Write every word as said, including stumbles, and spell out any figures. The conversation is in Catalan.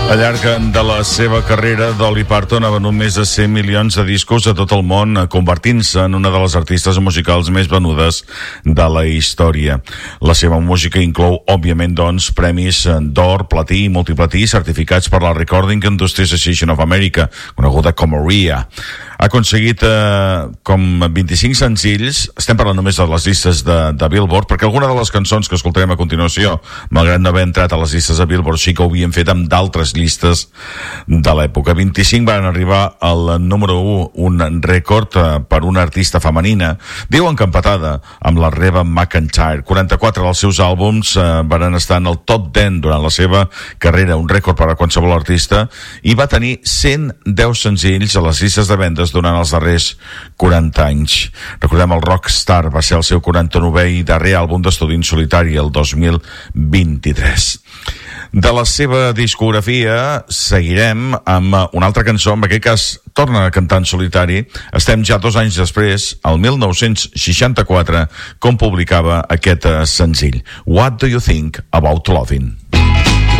Al llarg de la seva carrera, Dolly Parton ha venut més de cent milions de discos a tot el món, convertint-se en una de les artistes musicals més venudes de la història. La seva música inclou, òbviament, doncs, premis d'or, platí i multiplatí certificats per la Recording Industry Association of America, coneguda com R I A. Ha aconseguit eh, com vint-i-cinc senzills, estem parlant només de les llistes de, de Billboard, perquè alguna de les cançons que escoltarem a continuació, malgrat no haver entrat a les llistes de Billboard, sí que ho havien fet amb d'altres llistes de l'època. vint-i-cinc van arribar al número u, un rècord eh, per una artista femenina, diuen que empatada amb la Reba McEntire. quaranta-quatre dels seus àlbums eh, van estar en el top deu durant la seva carrera, un rècord per a qualsevol artista, i va tenir cent deu senzills a les llistes de vendes durant els darrers quaranta anys. Recordem, el Rockstar va ser el seu quaranta-novè i darrer àlbum d'estudi en solitari el dos mil vint-i-tres. De la seva discografia seguirem amb una altra cançó, en aquest cas torna a cantar en solitari. Estem ja dos anys després, el mil nou-cents seixanta-quatre, com publicava aquest senzill, What Do You Think About Loving?